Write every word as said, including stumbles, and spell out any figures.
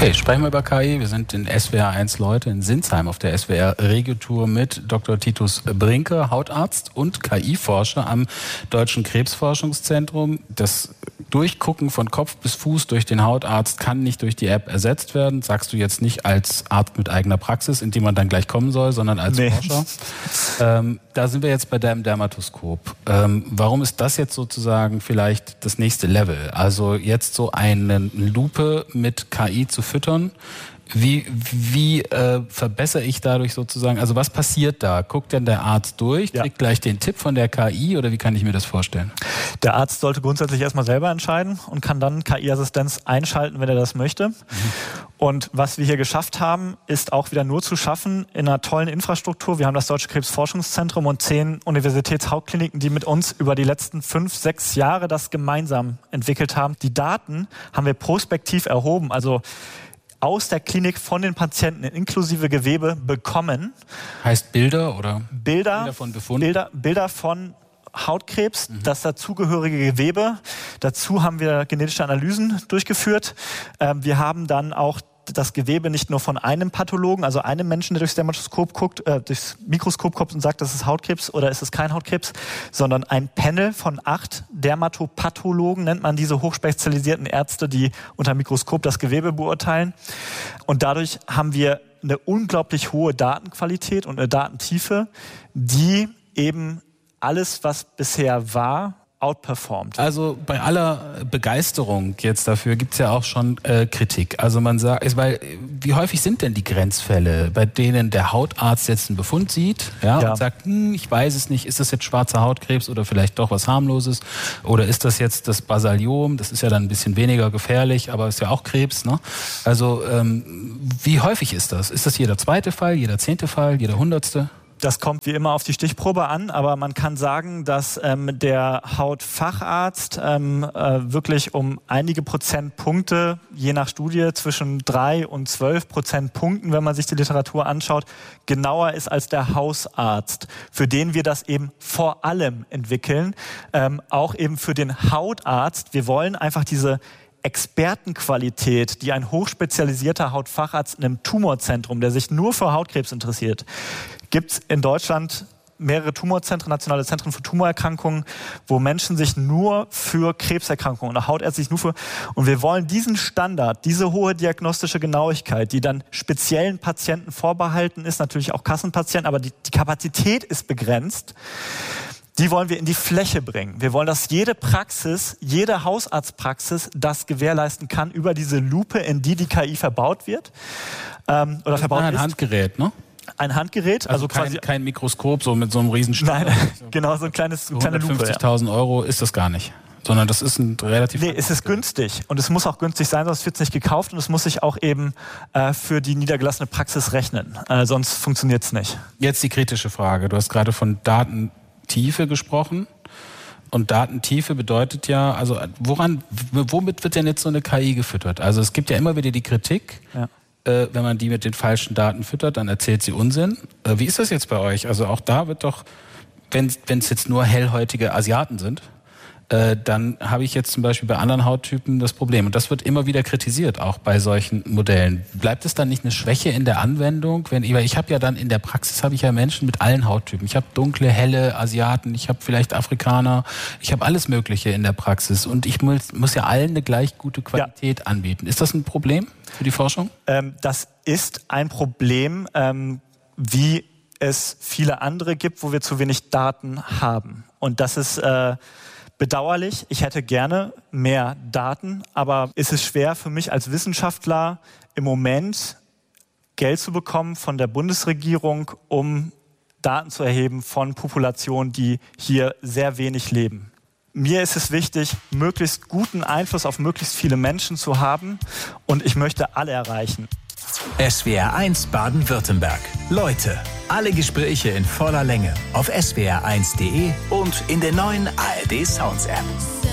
Okay, sprechen wir über K I. Wir sind in S W R eins Leute in Sinsheim auf der S W R Regiotour mit Doktor Titus Brinke, Hautarzt und K I-Forscher am Deutschen Krebsforschungszentrum. Das Durchgucken von Kopf bis Fuß durch den Hautarzt kann nicht durch die App ersetzt werden. Sagst du jetzt nicht als Arzt mit eigener Praxis, in die man dann gleich kommen soll, sondern als nee. Forscher. Ähm, da sind wir jetzt bei deinem Dermatoskop. Ähm, warum ist das jetzt sozusagen vielleicht das nächste Level? Also jetzt so eine Lupe mit K I zu füttern. Wie, wie äh, verbessere ich dadurch sozusagen, also was passiert da? Guckt denn der Arzt durch, kriegt ja. gleich den Tipp von der K I oder wie kann ich mir das vorstellen? Der Arzt sollte grundsätzlich erstmal selber entscheiden und kann dann K I-Assistenz einschalten, wenn er das möchte. Mhm. Und was wir hier geschafft haben, ist auch wieder nur zu schaffen in einer tollen Infrastruktur. Wir haben das Deutsche Krebsforschungszentrum und zehn Universitätshauptkliniken, die mit uns über die letzten fünf, sechs Jahre das gemeinsam entwickelt haben. Die Daten haben wir prospektiv erhoben, also aus der Klinik von den Patienten inklusive Gewebe bekommen. Heißt Bilder oder Bilder, Bilder von Befunden? Bilder, Bilder von Hautkrebs, mhm. das dazugehörige Gewebe. Dazu haben wir genetische Analysen durchgeführt. Wir haben dann auch das Gewebe nicht nur von einem Pathologen, also einem Menschen, der durchs Dermatoskop guckt, äh, durchs Mikroskop guckt und sagt, das ist Hautkrebs oder ist es kein Hautkrebs, sondern ein Panel von acht Dermatopathologen, nennt man diese hochspezialisierten Ärzte, die unter Mikroskop das Gewebe beurteilen. Und dadurch haben wir eine unglaublich hohe Datenqualität und eine Datentiefe, die eben alles, was bisher war, outperformed. Also bei aller Begeisterung jetzt dafür gibt es ja auch schon äh, Kritik. Also man sagt, weil wie häufig sind denn die Grenzfälle, bei denen der Hautarzt jetzt einen Befund sieht, ja, ja. und sagt, hm, ich weiß es nicht, ist das jetzt schwarzer Hautkrebs oder vielleicht doch was harmloses oder ist das jetzt das Basaliom? Das ist ja dann ein bisschen weniger gefährlich, aber ist ja auch Krebs, ne? Also ähm, wie häufig ist das? Ist das jeder zweite Fall, jeder zehnte Fall, jeder hundertste? Das kommt wie immer auf die Stichprobe an, aber man kann sagen, dass ähm, der Hautfacharzt ähm, äh, wirklich um einige Prozentpunkte, je nach Studie zwischen drei und zwölf Prozentpunkten, wenn man sich die Literatur anschaut, genauer ist als der Hausarzt, für den wir das eben vor allem entwickeln, ähm, auch eben für den Hautarzt. Wir wollen einfach diese Expertenqualität, die ein hochspezialisierter Hautfacharzt in einem Tumorzentrum, der sich nur für Hautkrebs interessiert, gibt es in Deutschland mehrere Tumorzentren, nationale Zentren für Tumorerkrankungen, wo Menschen sich nur für Krebserkrankungen oder Hautärzte sich nur für... Und wir wollen diesen Standard, diese hohe diagnostische Genauigkeit, die dann speziellen Patienten vorbehalten ist, natürlich auch Kassenpatienten, aber die, die Kapazität ist begrenzt, die wollen wir in die Fläche bringen. Wir wollen, dass jede Praxis, jede Hausarztpraxis das gewährleisten kann über diese Lupe, in die die K I verbaut wird. Ähm, oder verbaut ein ist. Handgerät, ne? Ein Handgerät, also, also kein, quasi kein Mikroskop so mit so einem riesen Standard. Nein, genau, so ein kleines, so kleine Lupe. hundertfünfzigtausend ja. Euro ist das gar nicht. Sondern das ist ein relativ... Nee, es ist günstig. Und es muss auch günstig sein, sonst wird es nicht gekauft. Und es muss sich auch eben äh, für die niedergelassene Praxis rechnen. Äh, sonst funktioniert es nicht. Jetzt die kritische Frage. Du hast gerade von Datentiefe gesprochen. Und Datentiefe bedeutet ja, also woran, womit wird denn jetzt so eine K I gefüttert? Also es gibt ja immer wieder die Kritik, ja. äh, wenn man die mit den falschen Daten füttert, dann erzählt sie Unsinn. Äh, wie ist das jetzt bei euch? Also auch da wird doch, wenn es jetzt nur hellhäutige Asiaten sind, äh, dann habe ich jetzt zum Beispiel bei anderen Hauttypen das Problem. Und das wird immer wieder kritisiert, auch bei solchen Modellen. Bleibt es dann nicht eine Schwäche in der Anwendung? Wenn, weil ich habe ja dann in der Praxis habe ich ja Menschen mit allen Hauttypen. Ich habe dunkle, helle Asiaten, ich habe vielleicht Afrikaner, ich habe alles Mögliche in der Praxis. Und ich muss, muss ja allen eine gleich gute Qualität ja. anbieten. Ist das ein Problem für die Forschung? Ähm, das ist ein Problem, ähm, wie es viele andere gibt, wo wir zu wenig Daten haben. Und das ist... Äh, bedauerlich. Ich hätte gerne mehr Daten, aber es ist schwer für mich als Wissenschaftler im Moment Geld zu bekommen von der Bundesregierung, um Daten zu erheben von Populationen, die hier sehr wenig leben. Mir ist es wichtig, möglichst guten Einfluss auf möglichst viele Menschen zu haben und ich möchte alle erreichen. S W R eins Baden-Württemberg. Leute, alle Gespräche in voller Länge auf S W R eins punkt de und in der neuen A R D Sounds App.